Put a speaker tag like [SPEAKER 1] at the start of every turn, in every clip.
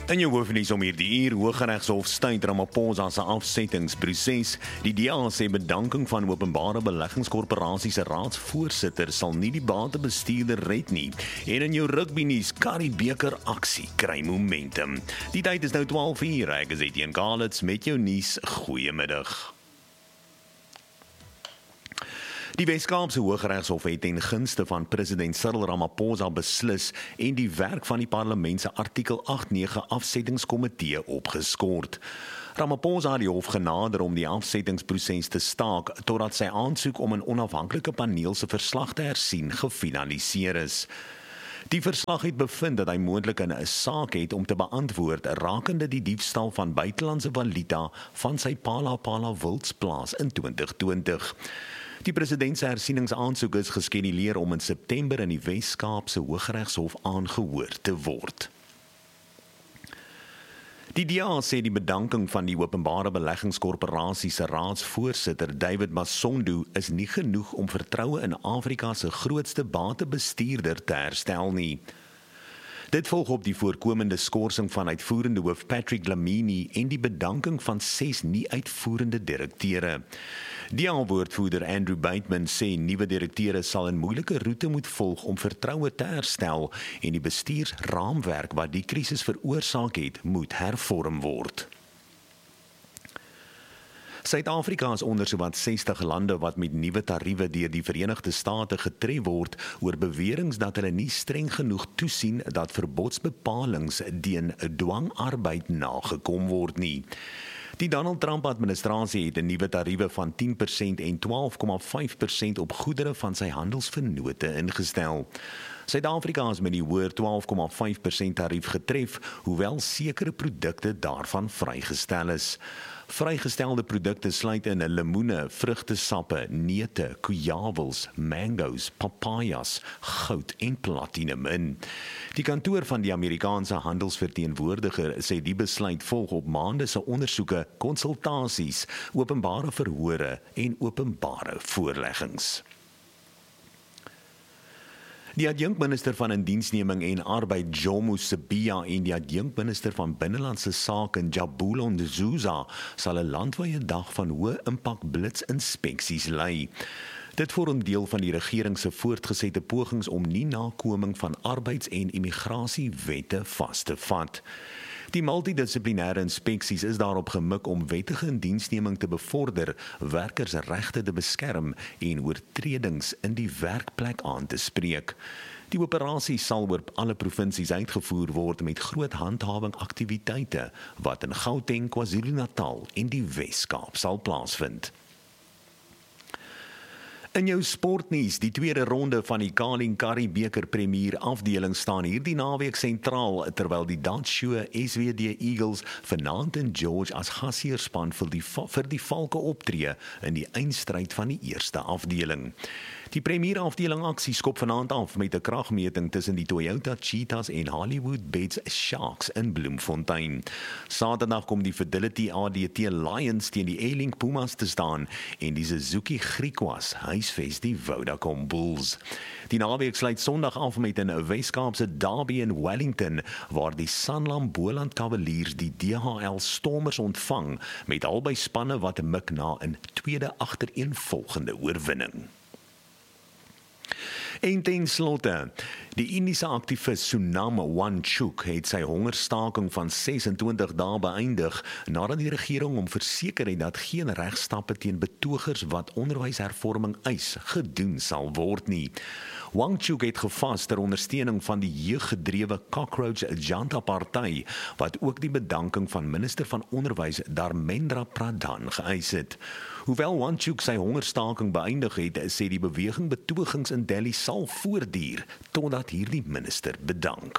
[SPEAKER 1] In jou hoofnuus om hierdie uur, Hooggeregshof stuit Ramaphosa se afsettingsproses. Die DA sê bedanking van Openbare Beleggingskorporasie se raadsvoorsitter sal nie die batebestuurder red nie. En in jou rugbynuus, Karibeker aksie kry momentum. Die tyd is nou 12:00. Ek is Etienne Kalitz met jou nuus. Goeiemiddag. Die Wes-Kaapse Hooggeregshof het ten gunste van president Cyril Ramaphosa beslis en die werk van die parlement se artikel 8-9 afsettingskomitee opgeskort. Ramaphosa het die hof genader om die afsettingsproses te staak totdat sy aansoek om 'n onafhanklike paneel se verslag te hersien gefinaliseer is. Die verslag het bevind dat hy moontlik 'n saak het om te beantwoord rakende die diefstal van buitelandse valuta van sy Phala wildsplaas in 2020. Die president se hersieningsaansoek is geskeduleer om in September in die Wes-Kaapse Hooggeregshof aangehoor te word. Die DA sê die bedanking van die Openbare Beleggingskorporasie se raadsvoorsitter David Masondo is nie genoeg om vertroue in Afrika se grootste batebestuurder te herstel nie. Dit volg op die voorkomende skorsing van uitvoerende hoof Patrick Dlamini en die bedanking van 6 nie-uitvoerende direkteure. Die woordvoerder Andrew Bateman sê nuwe direkteure sal 'n moeilike roete moet volg om vertroue te herstel en die bestuursraamwerk wat die krisis veroorsaak het, moet hervorm word. Suid-Afrika is onder sowat 60 lande wat met nuwe tariewe deur die Verenigde State getref word oor beweringe dat hulle nie streng genoeg toesien dat verbodsbepalings teen dwangarbeid nagekom word nie. Die Donald Trump-administrasie het 'n nuwe tariewe van 10% en 12,5% op goedere van sy handelsvennote ingestel. Suid-Afrika is met die hoër 12,5% tarief getref, hoewel sekere produkte daarvan vrygestel is. Vrygestelde produkte sluit in lemoene, vrugtesappe, neute, kujawels, mango's, papajas, goud en platinum in. Die kantoor van die Amerikaanse handelsverteenwoordiger sê die besluit volg op maande se ondersoeke, konsultasies, openbare verhore en openbare voorleggings. Die adjunkminister van Indiensneming en Arbeid, Jomo Sibiya, en die adjunkminister van Binnelandse Sake, Jabulo Ndzuza, sal 'n landwyse dag van hoë impak blitsinspeksies lei. Dit vorm deel van die regering se voortgesette pogings om nie nakoming van arbeids- en immigrasiewette vas te vat. Die multidissiplinêre inspeksies is daarop gemik om wettige indiensneming te bevorder, werkersregte te beskerm en oortredings in die werkplek aan te spreek. Die operasie sal oor alle provinsies uitgevoer word met groot handhawing aktiwiteite wat in Gauteng, KwaZulu-Natal en die Wes-Kaap sal plaasvind. In jou sportnuus, die tweede ronde van die Karibeker Premier afdeling staan hierdie naweek sentraal, terwyl die Dutch SWD Eagles vanaand in George as gasheerspan vir die Valke optree in die eindstryd van die eerste afdeling. Die Premier afdeling aksie skop vanaand af met 'n kragmeting tussen die Toyota Cheetahs en Hollywood Bets Sharks in Bloemfontein. Saterdag kom die Fidelity ADT Lions teen die A-Link Pumas te staan en die Suzuki Griquas huisves die Vodacom Bulls. Die naweek sluit Sondag af met 'n Wes-Kaapse derby in Wellington waar die Sanlam Boland Cavaliers die DHL Stormers ontvang met albei spanne wat mik na 'n tweede agtereenvolgende oorwinning. En ten slotte, die Indiese aktivis Sunam Wangchuk het sy hongerstaking van 26 dae beëindig nadat die regering hom verseker het dat geen regstappe teen betogers wat onderwyshervorming eis gedoen sal word nie. Wangchuk het gevas ter ondersteuning van die jeuggedrewe Cockroach Janta Party wat ook die bedanking van minister van onderwys Dharmendra Pradhan geëis het. Hoewel Wangchuk sy hongerstaking beëindig het, sê die beweging betogings in Delhi sal voortduur totdat hierdie minister bedank.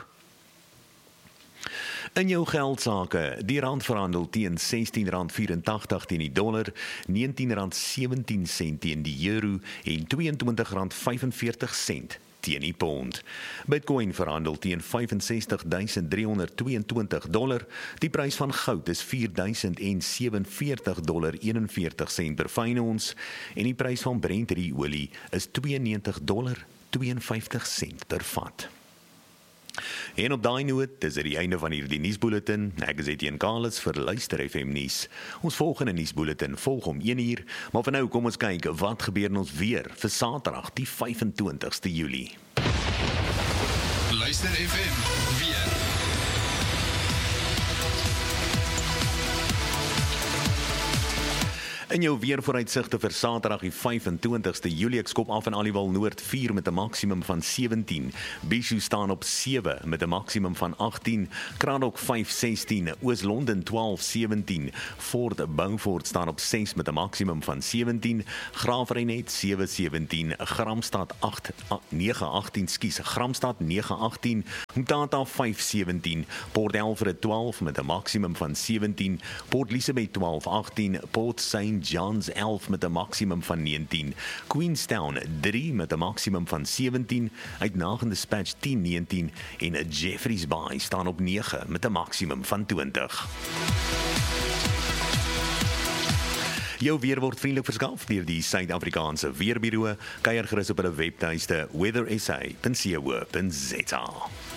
[SPEAKER 1] In jou geldsaake, die rand verhandel teen R16.84 teen die dollar, R19.17 teen die euro en R22.45 teen die pond. Bitcoin verhandel teen $65.322. Die prys van goud is $4.047.41 per fyn ons en die prys van Brent-olie is $92.52 per vat. En op daai noot is dit die einde van hierdie nuusbulletin. Ek is Etienne Kales vir Luister FM nuus. Ons volgende nuusbulletin volg om 1:00, maar vir nou kom ons kyk wat gebeur in ons weer vir Saterdag die 25ste Julie.
[SPEAKER 2] Luister FM weer.
[SPEAKER 1] In jou weervooruitsigte vir Saterdag die 25ste Julie, ek skop af in Aliwal Noord 4 met 'n maksimum van 17. Bishu staan op 7 met 'n maksimum van 18. Kraddock 5-16, Oos-London 12-17. Fort Beaufort staan op 6 met 'n maksimum van 17. Graafrenet 7-17, Gramstad 9-18, Gramstad 9-18, Mtata 5-17, Port Elfrid 12 met 'n maksimum van 17. Port Elizabeth 12-18, Port St. John's 11 met 'n maksimum van 19. Queenstown 3 met 'n maksimum van 17. Uitnagende Dispatch 10-19 en Jeffreys Bay staan op 9 met 'n maksimum van 20. Jou weer word vriendelik verskaf deur die Suid-Afrikaanse Weerbureau. Kuier gerus op hulle webtuiste weathersa.co.za.